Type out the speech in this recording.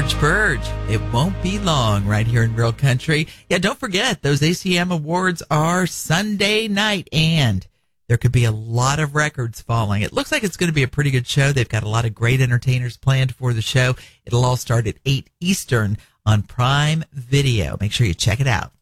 Purge. It won't be long right here in Real Country. Yeah, don't forget, those ACM Awards are Sunday night, and there could be a lot of records falling. It looks like it's going to be a pretty good show. They've got a lot of great entertainers planned for the show. It'll all start at 8 Eastern on Prime Video. Make sure you check it out.